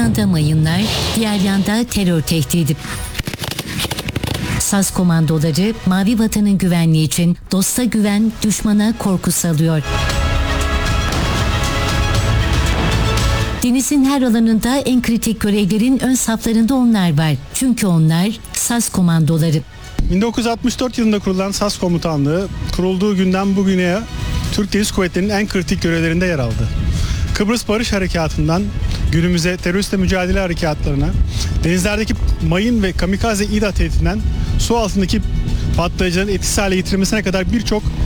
yanda mayınlar, diğer yanda terör tehdidi. Saz komandoları Mavi Vatan'ın güvenliği için dosta güven, düşmana korku salıyor. Denizin her alanında en kritik görevlerin ön saflarında onlar var. Çünkü onlar Saz komandoları. 1964 yılında kurulan Saz Komutanlığı kurulduğu günden bugüne Türk Deniz Kuvvetleri'nin en kritik görevlerinde yer aldı. Kıbrıs Barış Harekatı'ndan günümüze teröristle mücadele harekatlarına, denizlerdeki mayın ve kamikaze İDA tehdidinden su altındaki patlayıcıların etkisiz hale getirilmesine kadar birçok